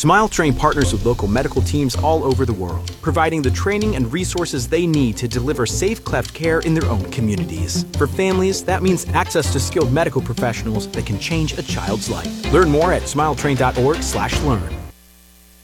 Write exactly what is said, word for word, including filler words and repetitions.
SmileTrain partners with local medical teams all over the world, providing the training and resources they need to deliver safe cleft care in their own communities. For families, that means access to skilled medical professionals that can change a child's life. Learn more at smiletrain dot org slash learn.